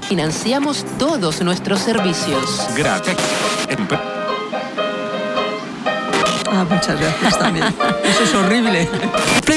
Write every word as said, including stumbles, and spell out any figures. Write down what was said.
Financiamos todos nuestros servicios. Gracias. Ah, muchas gracias también. Eso es horrible.